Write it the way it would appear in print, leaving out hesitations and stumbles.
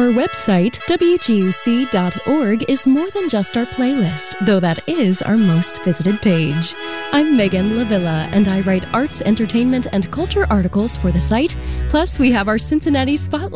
Our website, WGUC.org, is more than just our playlist, though that is our most visited page. I'm Megan Lavilla, and I write arts, entertainment, and culture articles for the site. Plus, we have our Cincinnati Spotlight